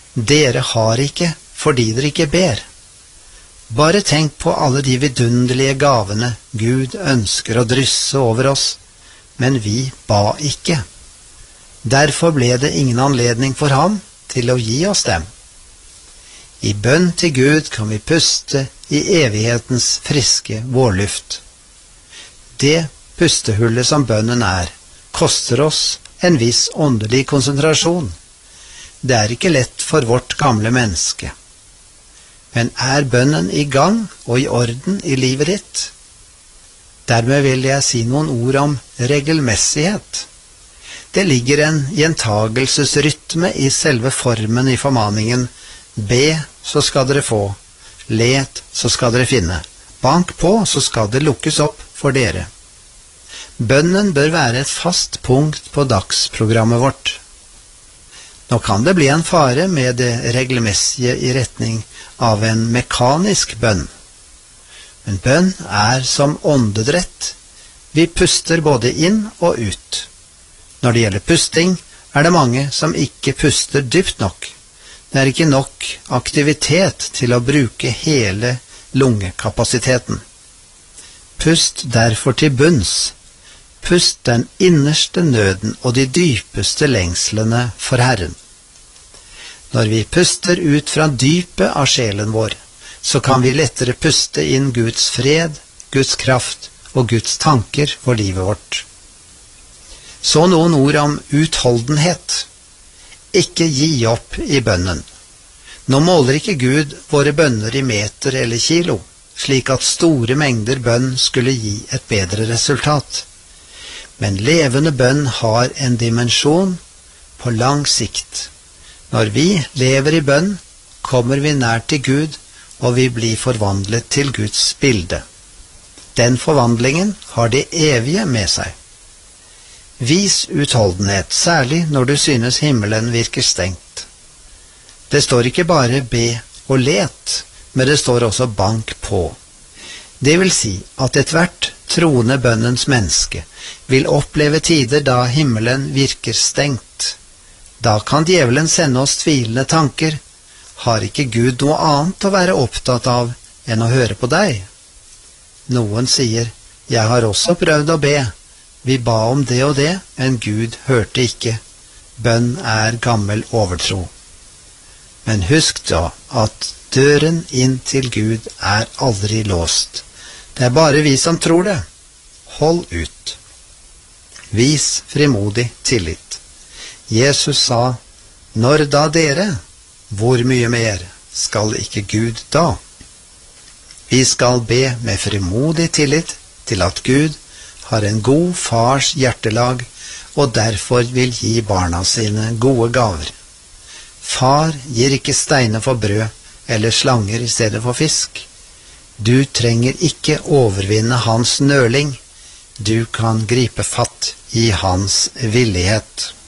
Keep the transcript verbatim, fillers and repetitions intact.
Dere har ikke fordi dere ikke ber. Bare tenk på alle de vidunderlige gavene Gud ønsker å drysse over oss, men vi ba ikke. Derfor ble det ingen anledning for ham til å gi oss dem. I bønn til Gud kan vi puste i evighetens friske vårluft. Det pustehullet som bønnen er, koster oss en viss åndelig konsentrasjon. Det er ikke lett for vårt gamle menneske. Men er bønnen i gang og i orden i livet ditt? Dermed vil jeg si noen ord om regelmessighet. Det ligger en gjentagelsesrytme i selve formen i formaningen. Be, så skal dere få. Let, så skal dere finne. Bank på, så skal det lukkes opp for dere. Bønnen bør være et fast punkt på dagsprogrammet vårt. Nå kan det bli en fare med det regelmessige i retning av en mekanisk bønn. Men bønn er som åndedrett. Vi puster både inn og ut. Når det gjelder pusting, er det mange som ikke puster dypt nok. Det er ikke nok aktivitet til å bruke hele lungekapasiteten. Pust derfor til bunns. Pust den innerste nøden og de dypeste lengslene for Herren. Når vi puster ut fra dypet av sjelen vår, så kan vi lettere puste inn Guds fred, Guds kraft og Guds tanker for livet vårt. Så noen ord om utholdenhet. Ikke gi opp i bønnen. Nå måler ikke Gud våre bønner i meter eller kilo, slik at store mengder bønn skulle gi et bedre resultat. Men levende bønn har en dimensjon på lang sikt. Når vi lever i bønn, kommer vi nær til Gud, og vi blir forvandlet til Guds bilde. Den forvandlingen har det evige med seg. Vis utholdenhet, særlig når du synes himmelen virker stengt. Det står ikke bare be og let, men det står også bank på. Det vil si at ethvert troende bønnens menneske vil oppleve tider da himmelen virker stengt. Da kan djevelen sende oss tvilende tanker. Har ikke Gud noe annet å være opptatt av enn å høre på deg? Noen sier, jeg har også prøvd å be. Vi ba om det og det, men Gud hørte ikke. Bønn er gammel overtro. Men husk da at døren inn til Gud er aldri låst. Det er bare vi som tror det. Hold ut. Vis frimodig tillit. Jesus sa, når da dere, hvor mye mer skal ikke Gud da? Vi skal be med frimodig tillit til at Gud har en god fars hjertelag og derfor vil gi barna sine gode gaver. Far gir ikke steiner for brød eller slanger i stedet for fisk. Du trenger ikke overvinne hans nøling. Du kan gripe fatt i hans villighet.